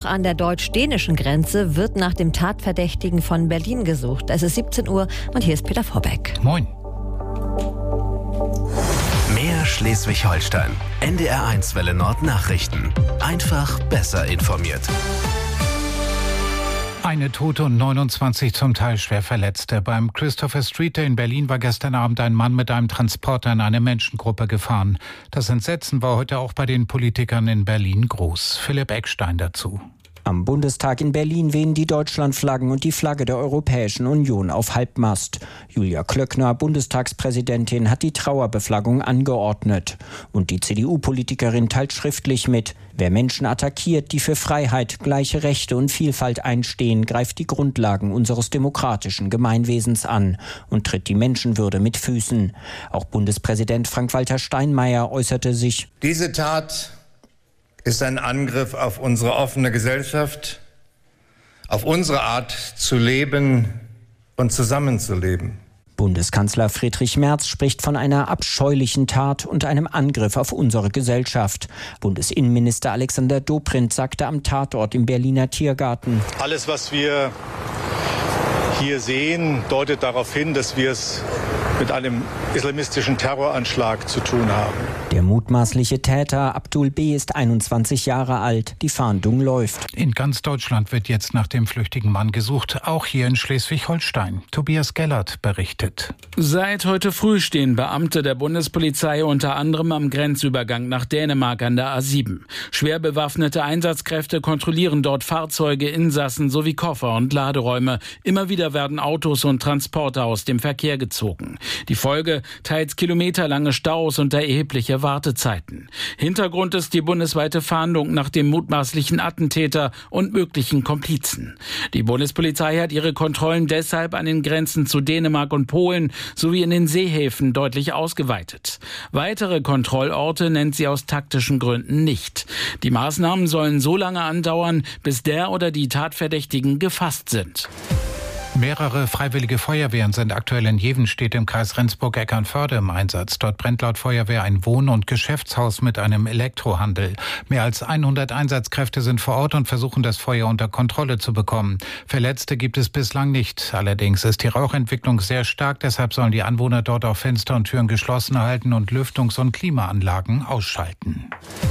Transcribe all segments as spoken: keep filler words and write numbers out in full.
an der deutsch-dänischen Grenze wird nach dem Tatverdächtigen von Berlin gesucht. Es ist siebzehn Uhr und hier ist Peter Vorbeck. Moin. Mehr Schleswig-Holstein. N D R eins Welle Nord Nachrichten. Einfach besser informiert. Eine Tote und neunundzwanzig zum Teil schwer Verletzte. Beim Christopher Street Day in Berlin war gestern Abend ein Mann mit einem Transporter in eine Menschengruppe gefahren. Das Entsetzen war heute auch bei den Politikern in Berlin groß. Philipp Eckstein dazu. Am Bundestag in Berlin wehen die Deutschlandflaggen und die Flagge der Europäischen Union auf Halbmast. Julia Klöckner, Bundestagspräsidentin, hat die Trauerbeflaggung angeordnet. Und die C D U-Politikerin teilt schriftlich mit: Wer Menschen attackiert, die für Freiheit, gleiche Rechte und Vielfalt einstehen, greift die Grundlagen unseres demokratischen Gemeinwesens an und tritt die Menschenwürde mit Füßen. Auch Bundespräsident Frank-Walter Steinmeier äußerte sich: Diese Tat ist ein Angriff auf unsere offene Gesellschaft, auf unsere Art zu leben und zusammenzuleben. Bundeskanzler Friedrich Merz spricht von einer abscheulichen Tat und einem Angriff auf unsere Gesellschaft. Bundesinnenminister Alexander Dobrindt sagte am Tatort im Berliner Tiergarten: Alles, was wir hier sehen, deutet darauf hin, dass wir es mit einem islamistischen Terroranschlag zu tun haben. Der mutmaßliche Täter Abdul B. ist einundzwanzig Jahre alt. Die Fahndung läuft. In ganz Deutschland wird jetzt nach dem flüchtigen Mann gesucht, auch hier in Schleswig-Holstein. Tobias Gellert berichtet. Seit heute früh stehen Beamte der Bundespolizei unter anderem am Grenzübergang nach Dänemark an der A sieben. Schwer bewaffnete Einsatzkräfte kontrollieren dort Fahrzeuge, Insassen sowie Koffer und Laderäume. Immer wieder werden Autos und Transporter aus dem Verkehr gezogen. Die Folge: teils kilometerlange Staus und erhebliche Wartezeiten. Hintergrund ist die bundesweite Fahndung nach dem mutmaßlichen Attentäter und möglichen Komplizen. Die Bundespolizei hat ihre Kontrollen deshalb an den Grenzen zu Dänemark und Polen sowie in den Seehäfen deutlich ausgeweitet. Weitere Kontrollorte nennt sie aus taktischen Gründen nicht. Die Maßnahmen sollen so lange andauern, bis der oder die Tatverdächtigen gefasst sind. Mehrere freiwillige Feuerwehren sind aktuell in Jevenstedt im Kreis Rendsburg-Eckernförde im Einsatz. Dort brennt laut Feuerwehr ein Wohn- und Geschäftshaus mit einem Elektrohandel. Mehr als hundert Einsatzkräfte sind vor Ort und versuchen, das Feuer unter Kontrolle zu bekommen. Verletzte gibt es bislang nicht. Allerdings ist die Rauchentwicklung sehr stark. Deshalb sollen die Anwohner dort auch Fenster und Türen geschlossen halten und Lüftungs- und Klimaanlagen ausschalten.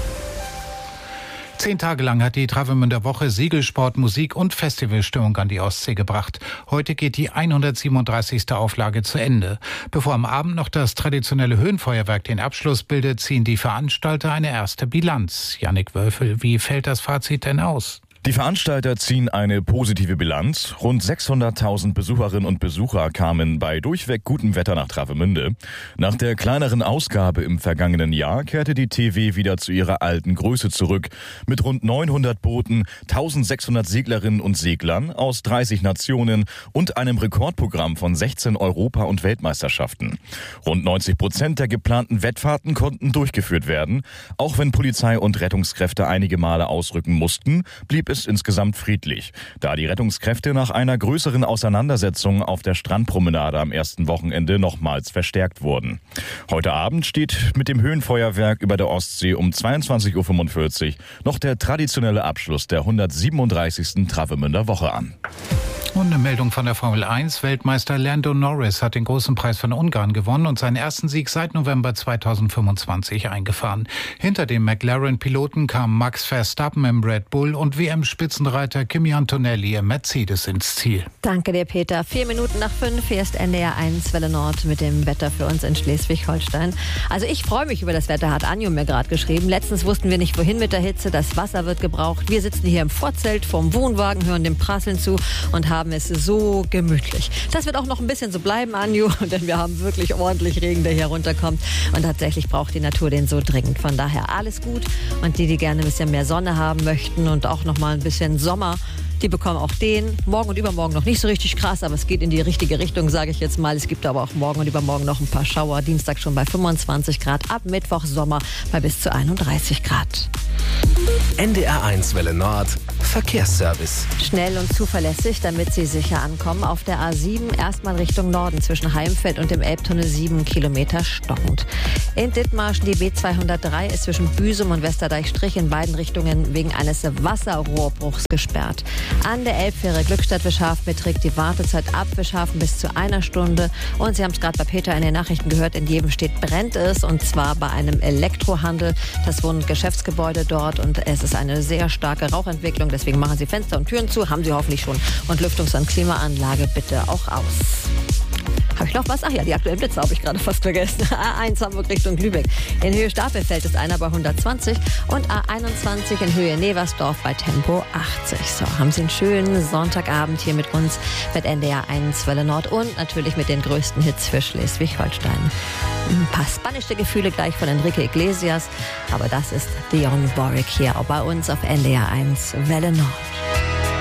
Zehn Tage lang hat die Travemünder Woche Segelsport, Musik und Festivalstimmung an die Ostsee gebracht. Heute geht die hundertsiebenunddreißigste Auflage zu Ende. Bevor am Abend noch das traditionelle Höhenfeuerwerk den Abschluss bildet, ziehen die Veranstalter eine erste Bilanz. Jannik Wölfel, wie fällt das Fazit denn aus? Die Veranstalter ziehen eine positive Bilanz. Rund sechshunderttausend Besucherinnen und Besucher kamen bei durchweg gutem Wetter nach Travemünde. Nach der kleineren Ausgabe im vergangenen Jahr kehrte die T W wieder zu ihrer alten Größe zurück. Mit rund neunhundert Booten, eintausendsechshundert Seglerinnen und Seglern aus dreißig Nationen und einem Rekordprogramm von sechzehn Europa- und Weltmeisterschaften. Rund neunzig Prozent der geplanten Wettfahrten konnten durchgeführt werden. Auch wenn Polizei und Rettungskräfte einige Male ausrücken mussten, blieb es insgesamt friedlich, da die Rettungskräfte nach einer größeren Auseinandersetzung auf der Strandpromenade am ersten Wochenende nochmals verstärkt wurden. Heute Abend steht mit dem Höhenfeuerwerk über der Ostsee um zweiundzwanzig Uhr fünfundvierzig noch der traditionelle Abschluss der hundertsiebenunddreißigsten Travemünder Woche an. Und eine Meldung von der Formel eins. Weltmeister Lando Norris hat den großen Preis von Ungarn gewonnen und seinen ersten Sieg seit November zweitausendfünfundzwanzig eingefahren. Hinter dem McLaren-Piloten kamen Max Verstappen im Red Bull und W M-Spitzenreiter Kimi Antonelli im Mercedes ins Ziel. Danke dir, Peter. Vier Minuten nach fünf. Hier ist N D R eins Welle Nord mit dem Wetter für uns in Schleswig-Holstein. Also ich freue mich über das Wetter, hat Anjo mir gerade geschrieben. Letztens wussten wir nicht, wohin mit der Hitze. Das Wasser wird gebraucht. Wir sitzen hier im Vorzelt vorm Wohnwagen, hören dem Prasseln zu und haben es so gemütlich. Das wird auch noch ein bisschen so bleiben, Anjo, denn wir haben wirklich ordentlich Regen, der hier runterkommt. Und tatsächlich braucht die Natur den so dringend. Von daher alles gut. Und die, die gerne ein bisschen mehr Sonne haben möchten und auch noch mal ein bisschen Sommer, die bekommen auch den. Morgen und übermorgen noch nicht so richtig krass, aber es geht in die richtige Richtung, sage ich jetzt mal. Es gibt aber auch morgen und übermorgen noch ein paar Schauer. Dienstag schon bei fünfundzwanzig Grad, ab Mittwoch Sommer bei bis zu einunddreißig Grad. N D R eins Welle Nord Verkehrsservice. Schnell und zuverlässig, damit Sie sicher ankommen. Auf der A sieben erstmal Richtung Norden zwischen Heimfeld und dem Elbtunnel sieben Kilometer stockend. In Dithmarschen die B zweihundertdrei ist zwischen Büsum und Westerdeich-Strich in beiden Richtungen wegen eines Wasserrohrbruchs gesperrt. An der Elbfähre Glückstadt-Wischhafen beträgt die Wartezeit ab Wischhafen bis zu einer Stunde. Und Sie haben es gerade bei Peter in den Nachrichten gehört, in Jevenstedt brennt es, und zwar bei einem Elektrohandel. Das Wohn- und Geschäftsgebäude dort, und es ist eine sehr starke Rauchentwicklung. Deswegen machen Sie Fenster und Türen zu, haben Sie hoffentlich schon. Und Lüftungs- und Klimaanlage bitte auch aus. Habe ich noch was? Ach ja, die aktuellen Blitze habe ich gerade fast vergessen. A eins Hamburg Richtung Lübeck. In Höhe Stapelfeld ist einer bei hundertzwanzig und A einundzwanzig in Höhe Neversdorf bei Tempo achtzig. So, haben Sie einen schönen Sonntagabend hier mit uns, mit N D R eins Welle Nord und natürlich mit den größten Hits für Schleswig-Holstein. Ein paar spanische Gefühle gleich von Enrique Iglesias, aber das ist Dionne Warwick hier auch bei uns auf N D R eins Welle Nord.